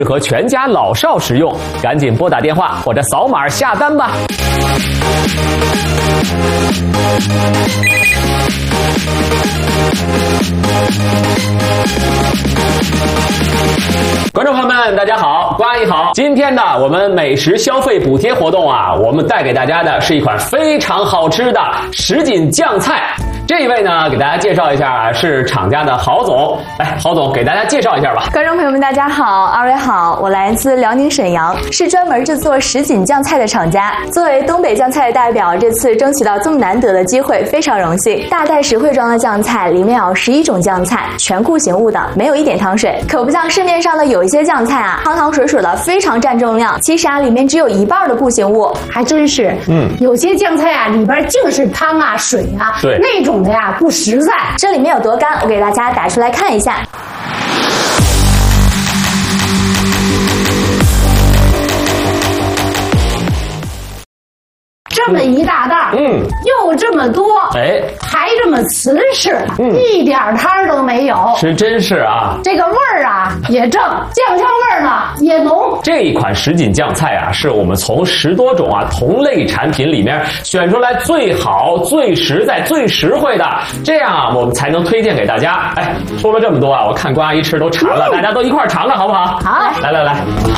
适合全家老少食用，赶紧拨打电话或者扫码下单吧。观众朋友们，大家好，瓜姨好。今天呢，我们美食消费补贴活动啊，我们带给大家的是一款非常好吃的什锦酱菜。这一位呢，给大家介绍一下，是厂家的郝总。来，郝总给大家介绍一下吧。 观众朋友们，大家好，二位好，我来自辽宁沈阳，是专门制作什锦酱菜的厂家。作为东北酱菜的代表，这次争取到这么难得的机会，非常荣幸。大袋实惠装的酱菜里面有11种酱菜，全固形物的，没有一点汤水，可不像市面上的有一些酱菜啊，汤汤水水的，非常占重量。其实啊，里面只有1半的固形物， 还真是。有些酱菜啊，里边净是汤啊、水啊， 对， 那种的呀不实在。 这里面有多干，我给大家打出来看一下。 这么一大袋，又这么多， 哎， 还这么瓷实，一点汤都没有， 是真是啊。 这个味儿啊也正，酱香味儿呢也浓。 这一款什锦酱菜啊，是我们从10多种啊同类产品里面选出来最好、最实在、最实惠的，这样啊我们才能推荐给大家。哎，说了这么多啊，我看瓜阿姨吃都馋了，大家都一块尝尝好不好？ 好， 来来来。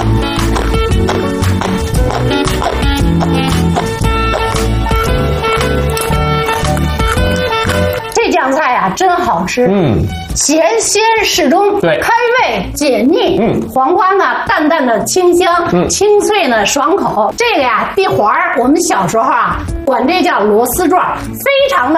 这酱菜啊真好吃，咸鲜适中， 对， 开胃解腻。黄瓜呢淡淡的清香，清脆呢爽口。这个呀地黄儿，我们小时候啊管这叫螺丝状，非常的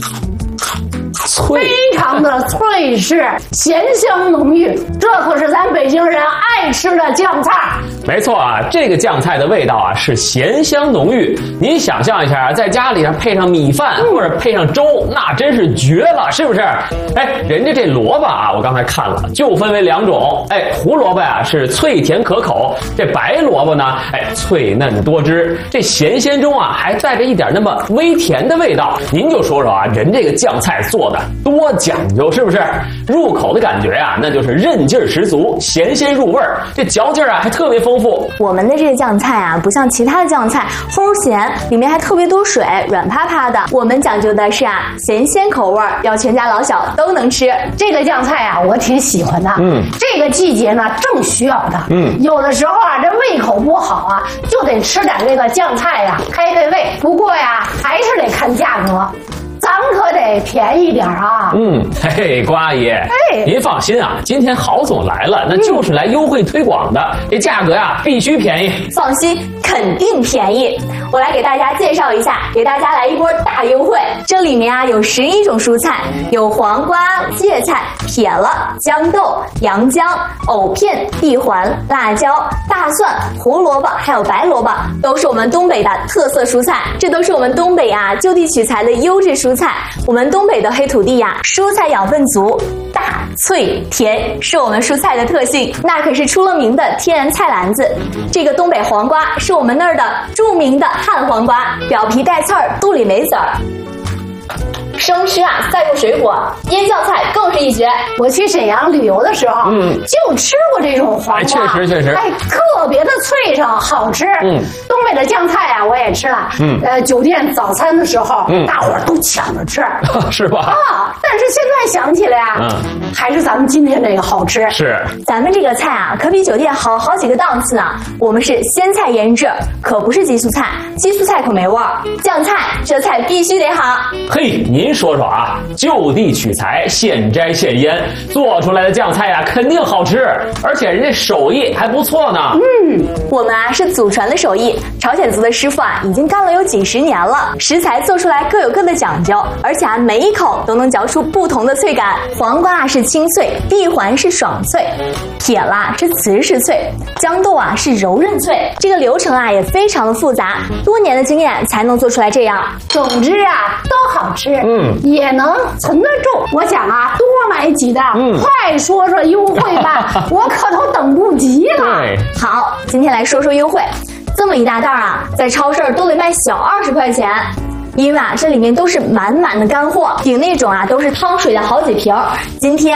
脆， 非常的脆实，咸香浓郁，这可是咱北京人爱吃的酱菜。 没错啊，这个酱菜的味道啊是咸香浓郁。您想象一下，在家里配上米饭或者配上粥，那真是绝了，是不是？哎，人家这萝卜啊，我刚才看了，就分为2种。哎，胡萝卜啊是脆甜可口，这白萝卜呢，哎，脆嫩多汁。这咸鲜中啊还带着一点那么微甜的味道。您就说说啊，人这个酱菜做的多讲究，是不是？入口的感觉啊，那就是韧劲儿十足，咸鲜入味儿，这嚼劲儿啊还特别丰富。 我们的这个酱菜啊，不像其他的酱菜齁咸，里面还特别多水，软趴趴的。我们讲究的是啊，咸鲜口味，要全家老小都能吃。 这个酱菜啊，我挺喜欢的。这个季节呢正需要的。有的时候啊，这胃口不好啊，就得吃点这个酱菜呀，开开胃。不过呀，还是得看价格。咱可得便宜点啊！ 嘿嘿，瓜阿姨，您放心啊，今天郝总来了，那就是来优惠推广的，这价格呀必须便宜。 放心，肯定便宜。我来给大家介绍一下，给大家来一波大优惠。这里面啊有11种蔬菜，有黄瓜、芥菜、撇了、豇豆、洋姜、藕片、地环、辣椒、大蒜、胡萝卜，还有白萝卜，都是我们东北的特色蔬菜。这都是我们东北啊就地取材的优质蔬菜。我们东北的黑土地呀，蔬菜养分足，大脆甜是我们蔬菜的特性，那可是出了名的天然菜篮子。这个东北黄瓜是我们那儿的著名的旱黄瓜，表皮带刺儿，肚里没籽儿。生吃啊，再用水果，腌酱菜更是一绝。 我去沈阳旅游的时候，就吃过这种黄瓜， 确实， 哎，特别的脆生，好吃。东北的酱菜啊，我也吃了。酒店早餐的时候，大伙儿都抢着吃， 是吧？ 啊，但是现在想起来啊，还是咱们今天这个好吃。 是， 咱们这个菜啊，可比酒店好几个档次呢。我们是鲜菜腌制，可不是激素菜，激素菜可没味儿。酱菜这菜必须得好。 嘿，您说说啊，就地取材，现摘现腌，做出来的酱菜啊肯定好吃，而且人家手艺还不错呢。 我们啊是祖传的手艺，朝鲜族的师傅啊已经干了有几十年了，食材做出来各有各的讲究，而且啊每一口都能嚼出不同的脆感。黄瓜啊是清脆，地环是爽脆，撇了是瓷实脆，豇豆啊是柔韧脆。这个流程啊也非常的复杂，多年的经验才能做出来这样。 总之啊都好吃，也能存得住。我想啊多买几袋，快说说优惠吧，我可都等不及了。 好，今天来说说优惠。这么一大袋啊，在超市都得卖小20块钱。因为啊，这里面都是满满的干货，顶那种啊都是汤水的好几瓶。今天